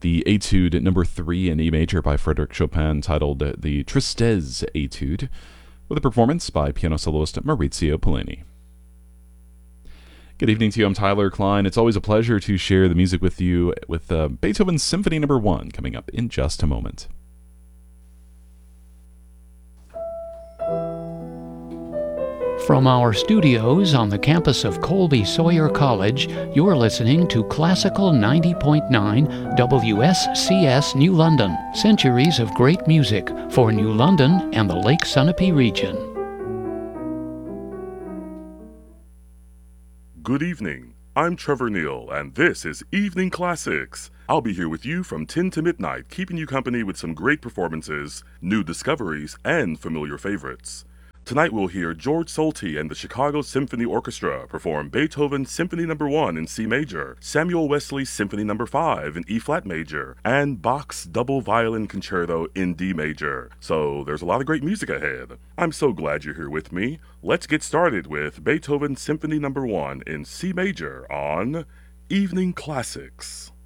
the Etude number 3 in E major by Frédéric Chopin, titled the Tristesse Etude, with a performance by piano soloist Maurizio Pollini. Good evening to you. I'm Tyler Klein. It's always a pleasure to share the music with you with Beethoven's Symphony No. 1 coming up in just a moment. From our studios on the campus of Colby Sawyer College, you're listening to Classical 90.9 WSCS New London, centuries of great music for New London and the Lake Sunapee region. Good evening. I'm Trevor Neal, and this is Evening Classics. I'll be here with you from 10 to midnight, keeping you company with some great performances, new discoveries, and familiar favorites. Tonight we'll hear George Solti and the Chicago Symphony Orchestra perform Beethoven's Symphony No. 1 in C major, Samuel Wesley's Symphony No. 5 in E-flat major, and Bach's Double Violin Concerto in D major. So there's a lot of great music ahead. I'm so glad you're here with me. Let's get started with Beethoven's Symphony No. 1 in C major on Evening Classics.